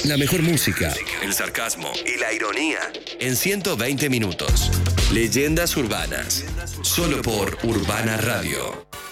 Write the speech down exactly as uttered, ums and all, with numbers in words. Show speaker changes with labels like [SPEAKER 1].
[SPEAKER 1] La mejor música,
[SPEAKER 2] el sarcasmo y la ironía en ciento veinte minutos. Leyendas urbanas, solo por Urbana Radio.